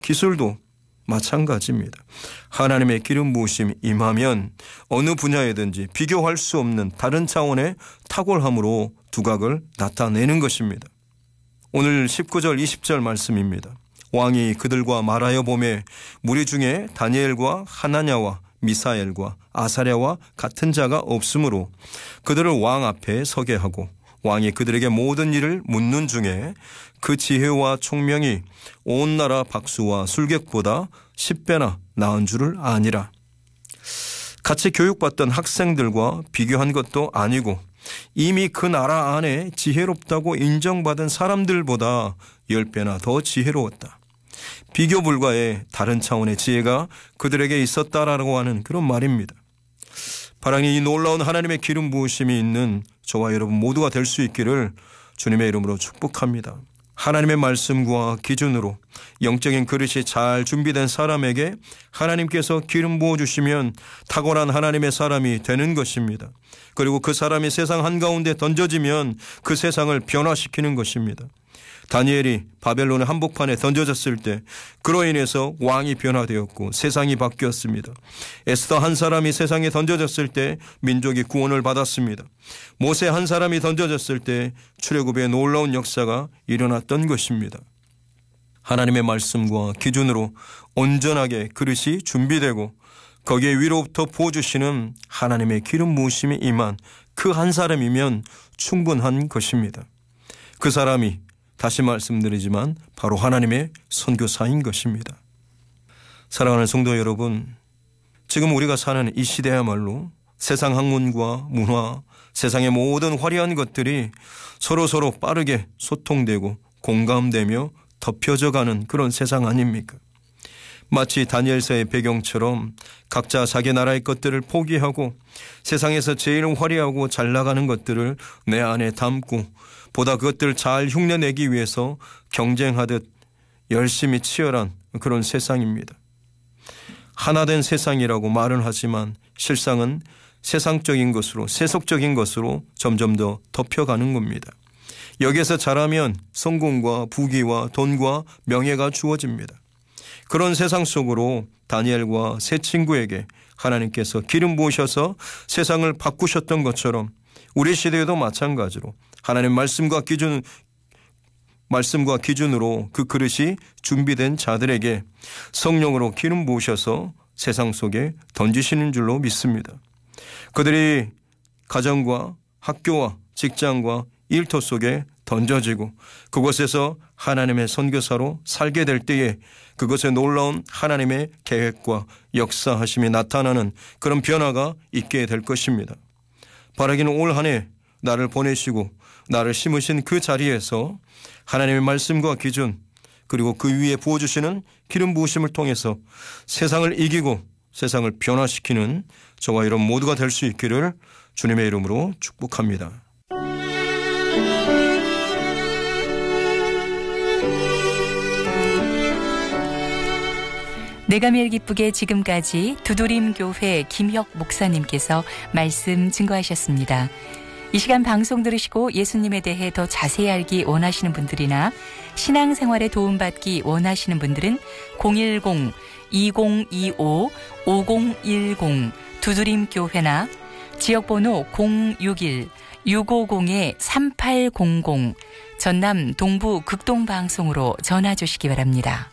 기술도 마찬가지입니다. 하나님의 기름 부으심이 임하면 어느 분야에든지 비교할 수 없는 다른 차원의 탁월함으로 두각을 나타내는 것입니다. 오늘 19절 20절 말씀입니다. 왕이 그들과 말하여 보매 무리 중에 다니엘과 하나냐와 미사엘과 아사랴와 같은 자가 없으므로 그들을 왕 앞에 서게 하고 왕이 그들에게 모든 일을 묻는 중에 그 지혜와 총명이 온 나라 박수와 술객보다 10배나 나은 줄을 아니라. 같이 교육받던 학생들과 비교한 것도 아니고 이미 그 나라 안에 지혜롭다고 인정받은 사람들보다 10배나 더 지혜로웠다. 비교 불가의 다른 차원의 지혜가 그들에게 있었다라고 하는 그런 말입니다. 바라니 이 놀라운 하나님의 기름 부으심이 있는 저와 여러분 모두가 될 수 있기를 주님의 이름으로 축복합니다. 하나님의 말씀과 기준으로 영적인 그릇이 잘 준비된 사람에게 하나님께서 기름 부어주시면 탁월한 하나님의 사람이 되는 것입니다. 그리고 그 사람이 세상 한가운데 던져지면 그 세상을 변화시키는 것입니다. 다니엘이 바벨론의 한복판에 던져졌을 때 그로 인해서 왕이 변화되었고 세상이 바뀌었습니다. 에스더 한 사람이 세상에 던져졌을 때 민족이 구원을 받았습니다. 모세 한 사람이 던져졌을 때 출애굽의 놀라운 역사가 일어났던 것입니다. 하나님의 말씀과 기준으로 온전하게 그릇이 준비되고 거기에 위로부터 부어주시는 하나님의 기름 부으심이 임한 그 한 사람이면 충분한 것입니다. 그 사람이 다시 말씀드리지만 바로 하나님의 선교사인 것입니다. 사랑하는 성도 여러분, 지금 우리가 사는 이 시대야말로 세상 학문과 문화, 세상의 모든 화려한 것들이 서로 빠르게 소통되고 공감되며 덮여져가는 그런 세상 아닙니까? 마치 다니엘서의 배경처럼 각자 자기 나라의 것들을 포기하고 세상에서 제일 화려하고 잘 나가는 것들을 내 안에 담고 보다 그것들을 잘 흉내내기 위해서 경쟁하듯 열심히 치열한 그런 세상입니다. 하나된 세상이라고 말은 하지만 실상은 세상적인 것으로 세속적인 것으로 점점 더 덮여가는 겁니다. 여기에서 잘하면 성공과 부귀와 돈과 명예가 주어집니다. 그런 세상 속으로 다니엘과 세 친구에게 하나님께서 기름 부으셔서 세상을 바꾸셨던 것처럼 우리 시대에도 마찬가지로 하나님 말씀과 기준으로 그 그릇이 준비된 자들에게 성령으로 기름 부으셔서 세상 속에 던지시는 줄로 믿습니다. 그들이 가정과 학교와 직장과 일터 속에 던져지고 그곳에서 하나님의 선교사로 살게 될 때에 그것에 놀라운 하나님의 계획과 역사하심이 나타나는 그런 변화가 있게 될 것입니다. 바라기는 올 한 해 나를 보내시고 나를 심으신 그 자리에서 하나님의 말씀과 기준 그리고 그 위에 부어주시는 기름 부으심을 통해서 세상을 이기고 세상을 변화시키는 저와 여러분 모두가 될 수 있기를 주님의 이름으로 축복합니다. 내가 매일 기쁘게 지금까지 두드림교회 김혁 목사님께서 말씀 증거하셨습니다. 이 시간 방송 들으시고 예수님에 대해 더 자세히 알기 원하시는 분들이나 신앙생활에 도움받기 원하시는 분들은 010-2025-5010 두드림교회나 지역번호 061-650-3800 전남 동부 극동방송으로 전화 주시기 바랍니다.